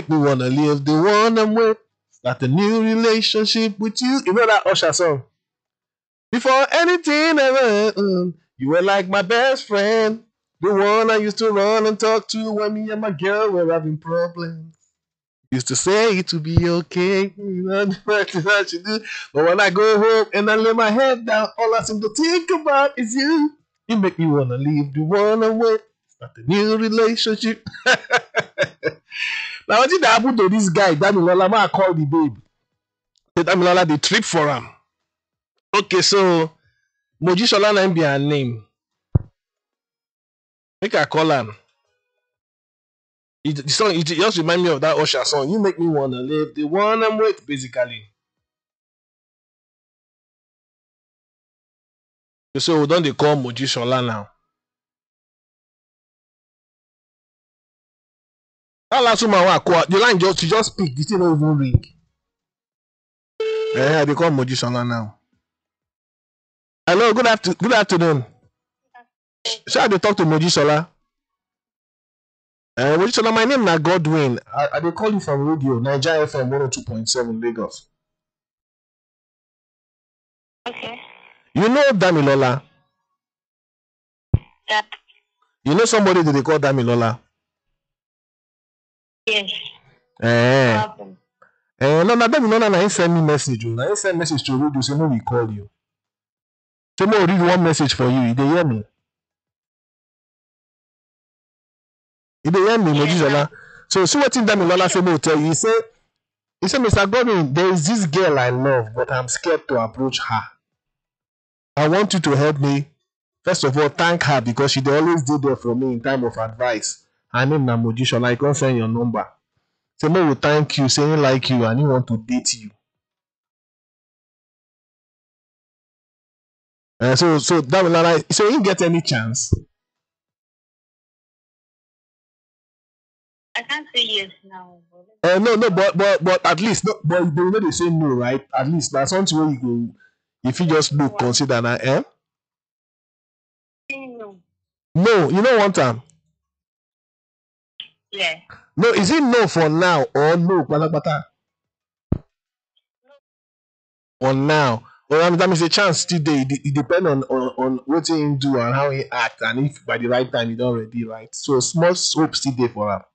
make me wanna live the one I'm with. Start a new relationship with you. You know that Usher song? Before anything ever, you were like my best friend. The one I used to run and talk to when me and my girl were having problems. Used to say it would be okay, you know what you do. But when I go home and I lay my head down, all I seem to think about is you. You make me wanna leave the one I'm with. Start a new relationship. Now, what did happen to this guy, Damilola? I call the babe. Say Damilola, they trip for him. Okay, so Mojisola na be her name. Make I call am. The song it just remind me of that Usher song. You make me wanna live the one I'm with, basically. So we don't they call Mojisola now. That last woman the line just speak, the thing don't even ring. Yeah, they call Mojisola now. Hello, good afternoon. Shall they talk to Mojisola? Mojisola, my name is Godwin. I dey call you from radio, Niger FM 102.7 Lagos. Okay. You know Damilola? Yeah. You know somebody that they call Damilola? Yes. No, Damilola na send me message. Na send message to radio, say no, we call you. So no, read one message for you. You dey hear me? You dey hear me, Mojisola? So see what Damilola say me tell you. He say, Mr. Godwin, there is this girl I love, but I'm scared to approach her. I want you to help me. First of all, thank her because she always did there for me in time of advice. Her name na Mojisola. I can't send your number. Say me will thank you, saying like you, and he want to date you. So Damilola, so you get any chance? I can't say yes now. No, but at least but you know they say no, right? At least that's something where you go. If you just look, consider that, No. No, you don't want them. Yeah. No, is it no for now or no? Patapata? For now. Well, that means a chance still there. It depends on what he do and how he act, and if by the right time he don't ready, right? So small hope still there for him.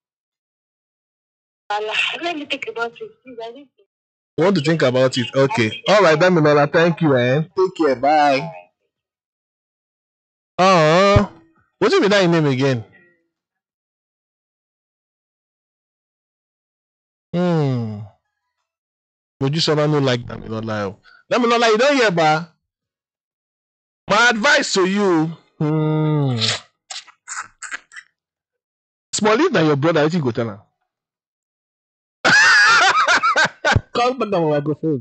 Let me think about it. Please, You want to think about it? Okay. All right, Damilola. Thank you, Take care. Bye. What do you mean that name again? Mojisola no like Damilola. Damilola, you don't hear, ba? My advice to you. Small na your brother, I think go tell him. Call back on my microphone.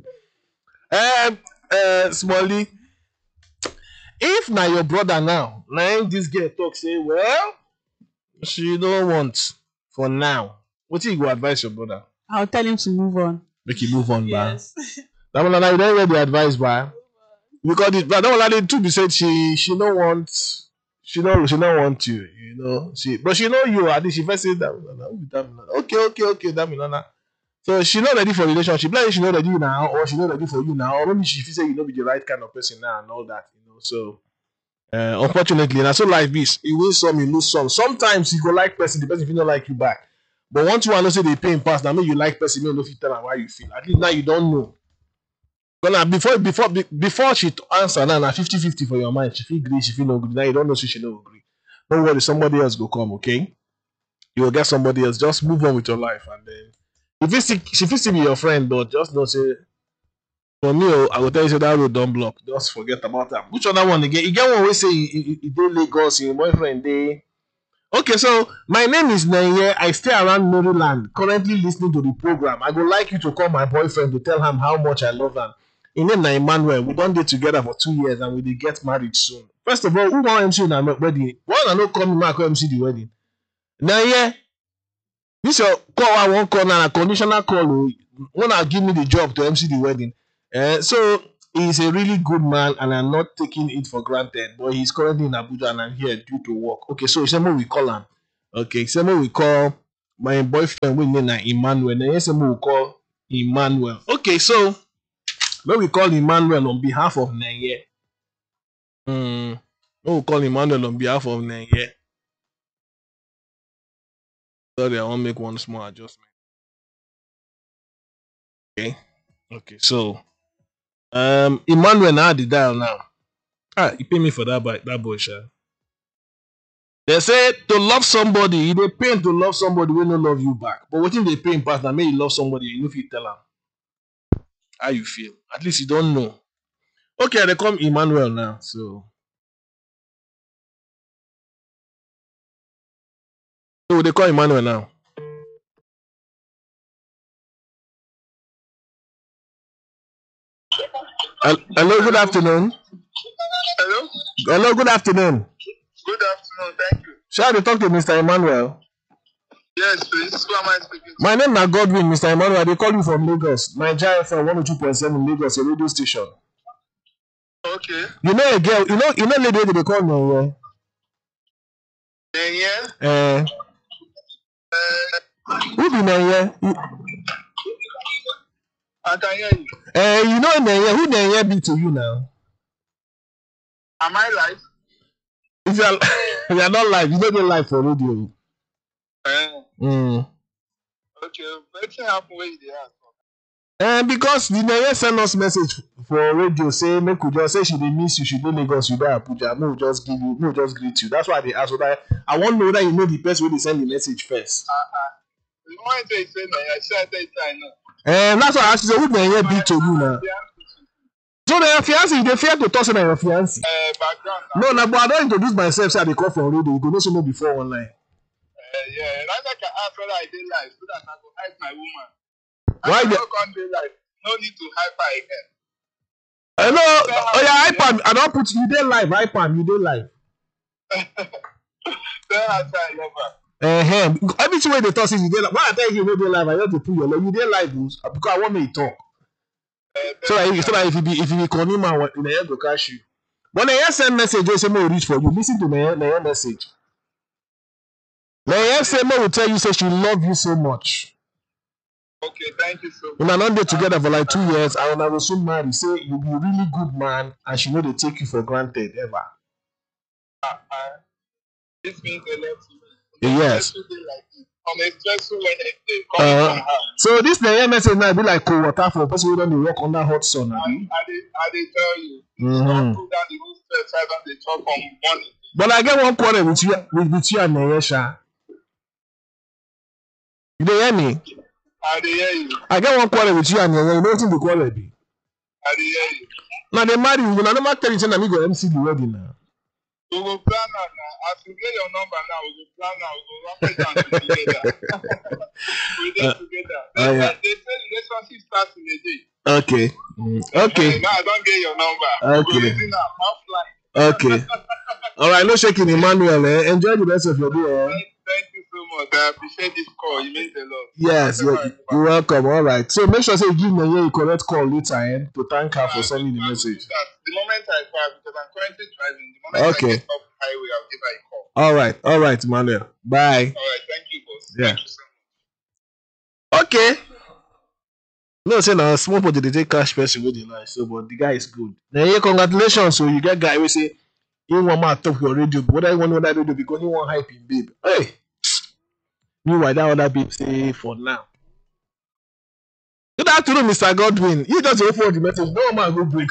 Smally, if na your brother now, this girl talk say, well, she don't want for now. What do you go advise your brother? I'll tell him to move on. Make you move on, Yes. Damilola, you don't hear the advice, ba? Because Damilola too be said she don't want you, you know. But she know you. At least she first say Damilola. Okay, Damilola. So she not ready for relationship. Like she not ready now, or she not ready for you now, or maybe she feel say you not be the right kind of person now and all that, you know. So unfortunately, that's so life is. You win some, you lose some. Sometimes you go like person, the person feel not like you back. But once you want to say they pay pass, now mean you like person, you know if you tell them how you feel. At least now you don't know. But now before she answer now 50-50 for your mind, she feel agree, she feel no good. Now you don't know she no agree. Don't worry, somebody else go come, okay? You will get somebody else. Just move on with your life, and then if you still be your friend, but just don't say. For me, I will tell you say that road don't block. Just forget about that. Which other one again? You get one we say you dey Lagos, your boyfriend dey. Okay, so my name is Naye. I stay around Maryland. Currently listening to the program. I would like you to call my boyfriend to tell him how much I love him. His name na Emmanuel. We don't date together for 2 years and we dey get married soon. First of all, who want MC na wedding? Why I no come back MC the wedding? Naye. This your call I won't call now a conditional call. Wanna give me the job to MC the wedding. So he's a really good man and I'm not taking it for granted. But he's currently in Abuja and I'm here due to work. Okay, so Semo we call him. Okay, Semo we call my boyfriend we name na Emmanuel. Then yes, we call Emmanuel. Okay, so when we call Emmanuel on behalf of Nenye. We'll call Emmanuel on behalf of Nenye. Sorry, I want to make one small adjustment. Okay. Okay, so Emmanuel now the dial now. Ah, you pay me for that boy, sha. They say to love somebody, they pain to love somebody when no love you back. But what if they pain partner, may you love somebody, you know if you tell them how you feel. At least you don't know. Okay, they come Emmanuel now. So they call Emmanuel now. Hello, good afternoon. Hello? Hello, good afternoon. Good afternoon, thank you. Shall I talk to Mr. Emmanuel? Yes, please. Who am I speaking to? My name is Godwin, Mr. Emmanuel. They call you from Lagos. Nigeria FM 102.7 Lagos, a radio station. Okay. You know a girl, you know lady they call me, Yeah? who be Nenye? I can hear you. You know Nenye, who Nenye be to you now? Am I live? If you are not live, you don't get live for radio. Okay, let's happen where you are. Because the Nenye send us message for radio say make we just say she dey miss you, she dey Lagos, you dey Abuja, no just give you, no just greet you. That's why they ask whether I want to know whether you know the person wey dey send the message first. The moment you say I said I know. That's why I ask you, who Nenye be to you now? So na your fiancé, you dey fear to talk say na your fiancé? Background. No, na but I don introduce myself say I dey call from radio. You go know say no before online. Yeah, that's like I ask whether I did live so that I go hide my woman. Why I can't do live. No need to hype her again. Hello, oh yeah, hype am. I don put you dey live, hype am, you dey live. Tell her say I love her. Everything wey dey talk say you dey live. When I tell you no dey live, I just dey put your love. You dey live, because I want me to talk. So that if you be Konima, Nenye go catch you. When Nenye send message, they say may reach for you. Listen to Nenye message. Nenye say may will tell you say she love you so much. Okay, thank you so much. Una don dey together for like 2 years, and una go soon marry. Say you be really good man, and she no dey take you for granted ever. This means a lot to me. Yes. On a stressful Wednesday, coming from her. So this Nenye message now be like cold water for a person who don dey work under hot sun. I dey tell you. Don't put down the whole stress I don dey talk from morning. But I get one quarrel with you and Nenye sha. You dey hear me? I dey hear you. I get one quarrel with you and Nenye. You know wetin the quarrel be? I dey hear you. Now they marry you. Una never tell you say na me go MC the wedding now. We go plan am now. As you get your number now, we go plan now. We go wrap it down together. We dey together. They say relationship starts in a day. Okay. Okay. Now I don get your number. Okay. We go reason am offline. Okay. All right. No shaking, Emmanuel. Enjoy the rest of your day. Thank you so much. I appreciate this call. You mean a lot. Yes, you're welcome. All right. So make sure say you give Nenye a correct call later to thank her for sending the message. The moment I call, because I'm currently driving, the moment I get off the highway, I'll give her a call. All right, Emmanuel. Bye. All right, thank you, boss. Yeah. Thank you so much. Okay. No, say now small body they take cash person with the nice, so but the guy is good. Nenye, congratulations. So you get guy we say you want to talk your radio, but whether you want to know that radio because you want hype him, babe. Hey. Meanwhile, that other babe say for now. Good afternoon, Mr. Godwin. You just wait for the message. No man go break.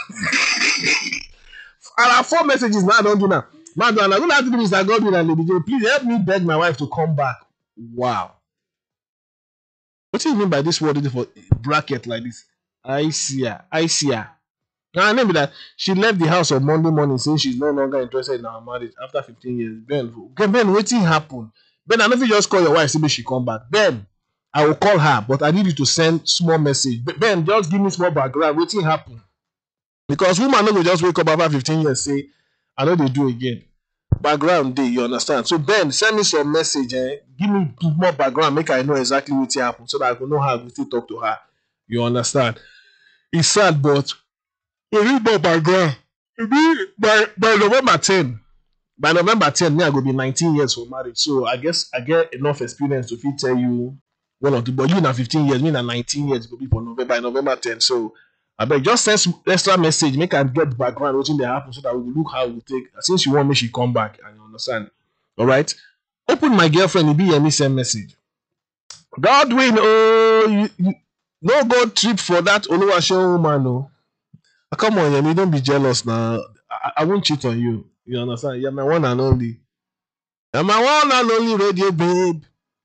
I have 4 messages now. I don't do now. Madonna, good afternoon, Mr. Godwin and Lady J. Please help me beg my wife to come back. Wow. What do you mean by this word for bracket like this? I see her. Now, I mean that she left the house on Monday morning saying she's no longer interested in our marriage after 15 years. Ben, what happened? Ben, I don't think you just call your wife say she come back. Ben, I will call her, but I need you to send small message. Ben, just give me small background. What happened? Because woman no go just wake up after 15 years say, I know they do again. Background day, you understand? So Ben, send me some message. Give me more background, make I know exactly what happened, so that I can know how I will still talk to her. You understand? It's sad, but we need more background. By November 10, by November 10, me I go be 19 years for marriage. So I guess I get enough experience to fit tell you one or two. But you na 15 years, me na 19 years go be for November by November 10. So I beg just send extra message, make I get background wetin dey happen so that we will look how we take. Since you want me, she come back and you understand. All right. Open my girlfriend, be any send message. Godwin, oh, you no go trip for that Oluwaseun woman, no. Come on, Yemi, don't be jealous now. I won't cheat on you. You understand? You're my one and only. You're my one and only radio babe.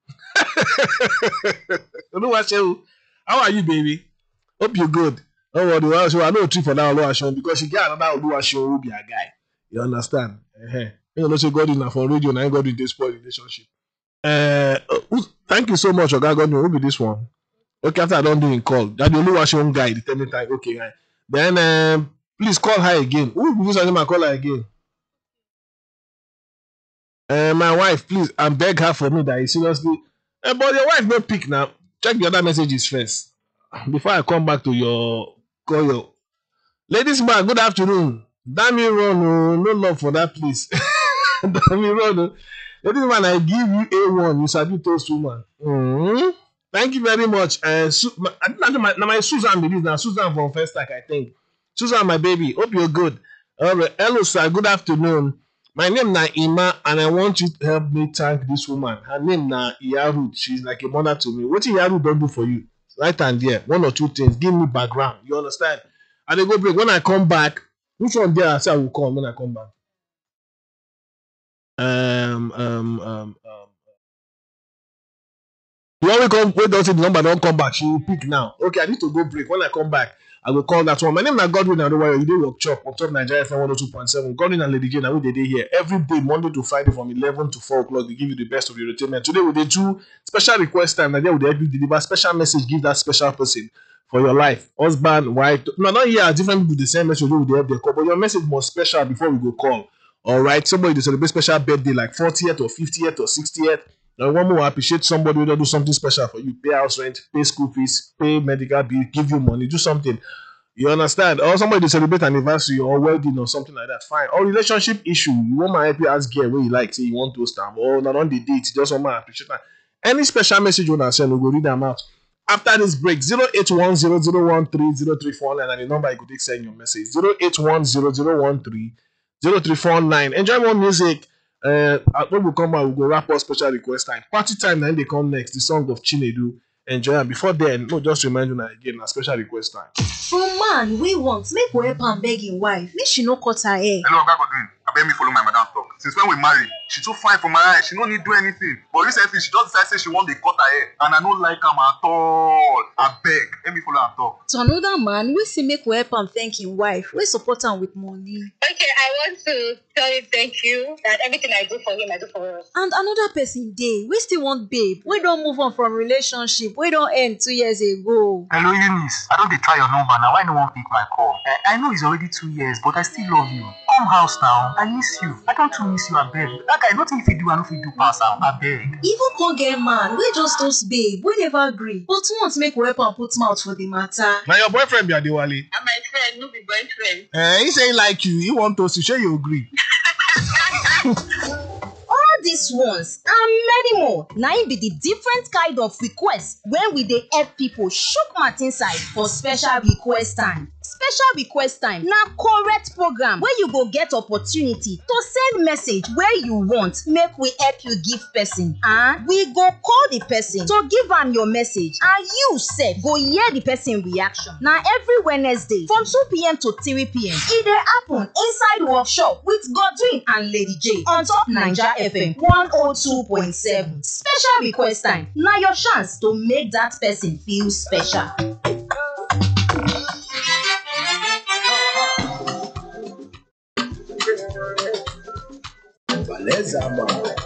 Oluwaseun, how are you, baby? Hope you're good. Don't worry, I know trip for that Oluwaseun because she get another Oluwaseun who be a guy. You understand? You know, so God in for radio, and I got in this spoil relationship. Thank you so much, Oga Godwin. Who be this one? Okay, after I don't do in call. That the Oluwaseun guy, the tell me time. Okay, right. Then please call her again. Who will use her name and call her again? My wife, please, and beg her for me that he seriously. But your wife no pick now. Check the other messages first. Before I come back to your call your ladies man, good afternoon. Damn me run, no love for that please. Damn me run. Ladies man, I give you A1. You sabi toast woman. Thank you very much. My Susan baby now. Susan from First Stack, I think. Susan, my baby. Hope you're good. All right. Hello, sir. Good afternoon. My name na Ima, and I want you to help me thank this woman. Her name na Iyaru. She's like a mother to me. What Iyaru don't do for you? Right and there. One or two things. Give me background. You understand? And they go break. When I come back, which one there I say I will come when I come back? When we come, wait don't see the number, don't come back. She will pick now. Okay, I need to go break. When I come back, I will call that one. My name is Godwin Adewayo. You do workshop on top Nigeria FM 102.7. Godwin and Lady Jane, and we dey here every day, Monday to Friday from 11 to 4 o'clock. They give you the best of your entertainment. Today we dey do special request time. Nigeria will help you deliver special message. Give that special person for your life, husband, wife. No, not here. Different people the same message. We will help them call, but your message more special before we go call. All right, somebody to celebrate special birthday like 40th or 50th or 60th. And one more appreciate somebody who do something special for you. Pay house rent, pay school fees, pay medical bill, give you money, do something. You understand? Or somebody to celebrate anniversary or wedding or something like that. Fine. Or relationship issue. You want my help you ask girl where you like, say you want to stamp. Or not on the date, just want my appreciate that. Any special message you want to send, we'll go read them out. After this break, 08100130349 and the number you could take send your message. 08100130349. Enjoy more music. When we come out, we'll go wrap up special request time. Party time, then they come next. The song of Chinedu. Enjoy. And before then, no, just remind you again, a special request time. From man, we want make we help am beg him wife. Make she no cut her hair. Hello, Oga Godwin. I beg me follow my madam talk. Since when we married, she too fine for my eye. She no need do anything. But recently, she just decided say she want to cut her hair, and I don't like am at all. I beg, let me follow her talk. To another man, we say make we help am thank him wife. We support am with money. Okay, I want to tell you thank you that everything I do for him, I do for us. And another person dey, we still want babe. We don't move on from relationship. We don't end 2 years ago. Hello, Eunice. I don't dey try your number now. Why no one pick my call? I know it's already 2 years, but I still love you. Come house now. I miss you. I don't too miss you, I beg. That guy, nothing if you do, I don't fit do pass am, I beg. Even con get man, we just toast babe. We never agree. But once make we help am put mouth for the matter. Now your boyfriend be Adewale. And my friend, no be boyfriend. He say he like you. He want us to show you agree. All these ones and many more na im be the different kind of request when we dey help people shook mouth inside for special request time. Special request time na correct program wey you go get opportunity to send message wey you want make we help you give person, and we go call the person to give am your message, and you sef go hear the person reaction. Na every Wednesday from 2 p.m. to 3 p.m. e dey happen inside workshop with Godwin and Lady J on top Naija FM 102.7. Special request time na your chance to make that person feel special. Valeza, mano.